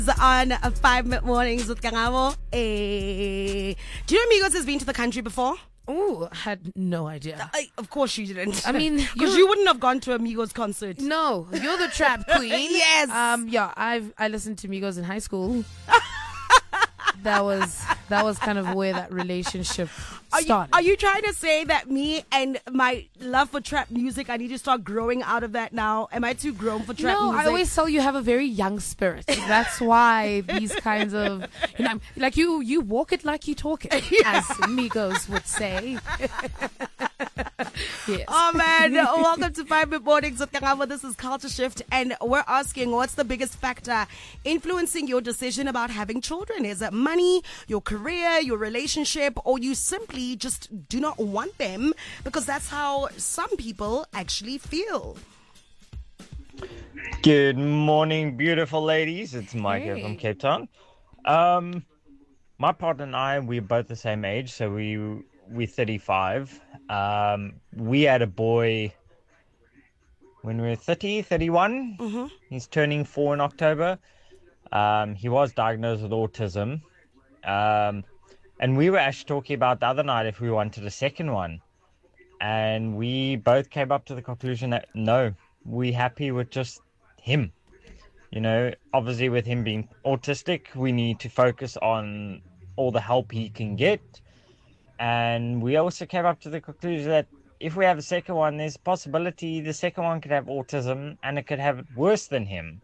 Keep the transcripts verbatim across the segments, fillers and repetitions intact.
On uh, five minute mornings with Kangabo. Eh, do you know Migos has been to the country before? Oh, I had no idea. I, of course you didn't. I mean, because you wouldn't have gone to a Migos concert. No, you're the trap queen. Yes. Um. Yeah. I've I listened to Migos in high school. that was that was kind of where that relationship are started. You, are you trying to say that me and my love for trap music, I need to start growing out of that now? Am I too grown for trap no, music? I always tell you have a very young spirit. That's why these kinds of, you know, like you you walk it like you talk it, as Migos would say. Yes. Oh man, welcome to five minute mornings with Kangabo. This is Culture Shift, and we're asking, what's the biggest factor influencing your decision about having children? Is it money, your career, your relationship, or you simply just do not want them because that's how some people actually feel? Good morning, beautiful ladies. It's Mike Hey. here from Cape Town. Um, my partner and I, we're both the same age, so we we're thirty-five. Um, we had a boy when we were thirty, thirty-one. Mm-hmm. He's turning four in October. Um, he was diagnosed with autism. Um, and we were actually talking about the other night if we wanted a second one. And we both came up to the conclusion that no, we're happy with just him. You know, obviously with him being autistic, we need to focus on all the help he can get. And we also came up to the conclusion that if we have a second one, there's a possibility the second one could have autism and it could have it worse than him.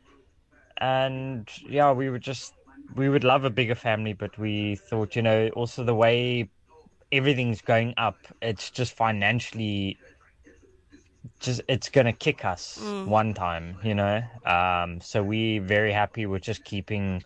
And yeah, we would just, we would love a bigger family, but we thought, you know, also the way everything's going up, it's just financially, just it's going to kick us Mm. one time, you know. Um, so we're very happy with just keeping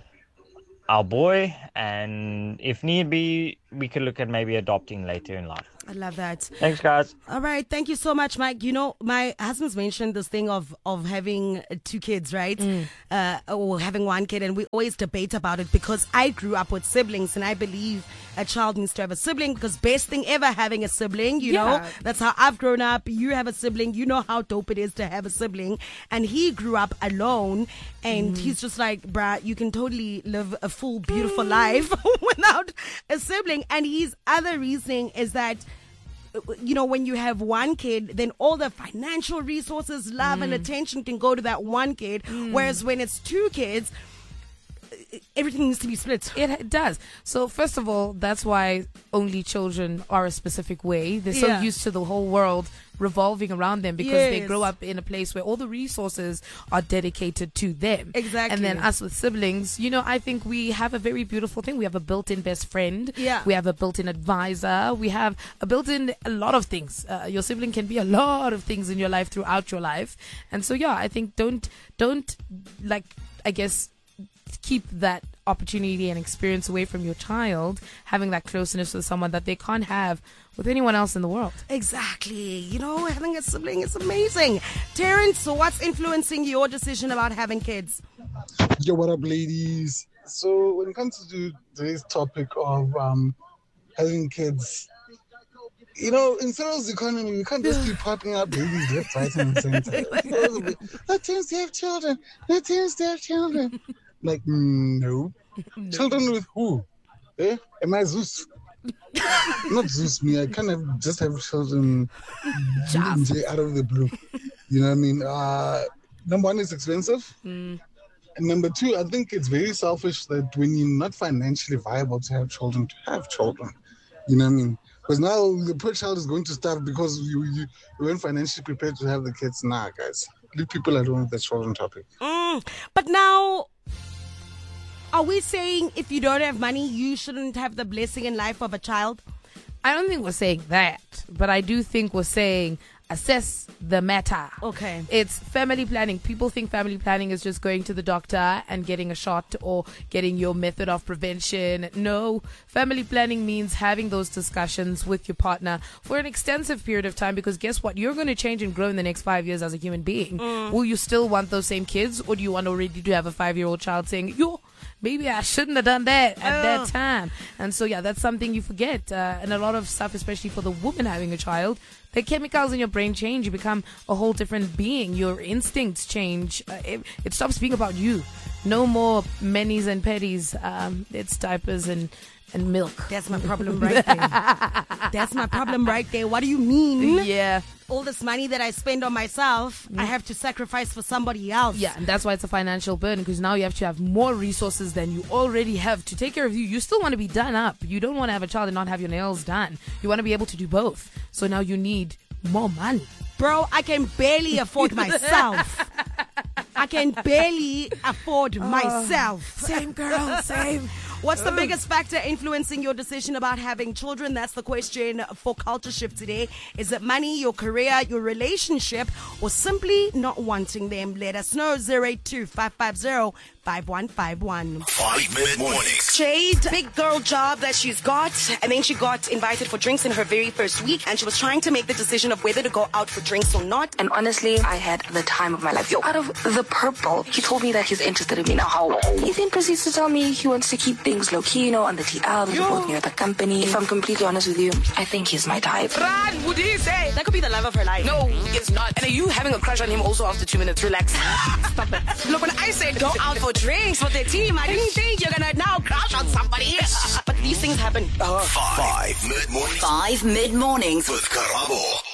our boy, and if need be, we could look at maybe adopting later in life. I love that. Thanks, guys. All right, thank you so much, Mike. You know, my husband's mentioned this thing of of having two kids, right? Mm. Uh, or having one kid, and we always debate about it because I grew up with siblings, and I believe a child needs to have a sibling because best thing ever having a sibling. You Yeah. know, that's how I've grown up. You have a sibling, you know how dope it is to have a sibling, and he grew up alone, and he's just like, bruh, you can totally live a full, beautiful life without a sibling. And his other reasoning is that, you know, when you have one kid, then all the financial resources, love and attention can go to that one kid. Whereas when it's two kids, everything needs to be split. It, it does. So first of all, that's why only children are a specific way. They're so Yeah. used to the whole world revolving around them because they Yes. grow up in a place where all the resources are dedicated to them. Exactly. And then us with siblings, you know, I think we have a very beautiful thing. We have a built-in best friend. Yeah. We have a built-in advisor. We have a built-in a lot of things. Uh, your sibling can be a lot of things in your life throughout your life. And so, yeah, I think don't, don't like, I guess, keep that opportunity and experience away from your child, having that closeness with someone that they can't have with anyone else in the world. Exactly. You know, having a sibling is amazing. Terrence, so what's influencing your decision about having kids? Yo, what up, ladies? So, when it comes to today's topic of um, having kids, you know, in today's economy, we can't just keep popping up babies left, right, and center. Let teens have children. Let teens have children. Like, mm, no. Children with who? Eh? Am I Zeus? Not Zeus, me. I can't have, just have children out of the blue. You know what I mean? Uh, number one, it's expensive. Mm. And number two, I think it's very selfish that when you're not financially viable to have children, to have children. You know what I mean? Because now the poor child is going to starve because you, you, you weren't financially prepared to have the kids. Nah, guys. Leave people alone with the children topic. Mm. But now, are we saying if you don't have money, you shouldn't have the blessing in life of a child? I don't think we're saying that, but I do think we're saying assess the matter. Okay. It's family planning. People think family planning is just going to the doctor and getting a shot or getting your method of prevention. No, family planning means having those discussions with your partner for an extensive period of time, because guess what? You're going to change and grow in the next five years as a human being. Mm. Will you still want those same kids, or do you want already to have a five-year-old child saying, yo, maybe I shouldn't have done that at Oh. that time? And so, yeah, that's something you forget. Uh, and a lot of stuff, especially for the woman having a child, the chemicals in your brain change. You become a whole different being. Your instincts change. Uh, it, it stops being about you. No more mennies and petties. Um, it's diapers and, and milk. That's my problem right there. That's my problem right there. What do you mean? Yeah. All this money that I spend on myself, I have to sacrifice for somebody else. Yeah, and that's why it's a financial burden, because now you have to have more resources than you already have to take care of you. You still want to be done up. You don't want to have a child and not have your nails done. You want to be able to do both. So now you need more money. Bro, I can barely afford myself. I can barely afford myself. Same girl, same. What's the biggest factor influencing your decision about having children? That's the question for Culture Shift today. Is it money, your career, your relationship, or simply not wanting them? Let us know. zero eight two, five five zero, five one five one. Five Minute Mornings. Jade, big girl job that she's got, and then she got invited for drinks in her very first week, and she was trying to make the decision of whether to go out for drinks or not. And honestly, I had the time of my life. Yo, out of the purple, he told me that he's interested in me now. How? He then proceeds to tell me he wants to keep things low key, you know, on the T L, there's both near the company. If I'm completely honest with you, I think he's my type. Run, what did he say? That could be the love of her life. No, it's not. And are you having a crush on him also after two minutes? Relax. Stop it. Look, when I said go out for drinks with the team, I didn't think you're gonna now crush on somebody. But these things happen. Five Mid Mornings. Five Mid Mornings. With Karabo.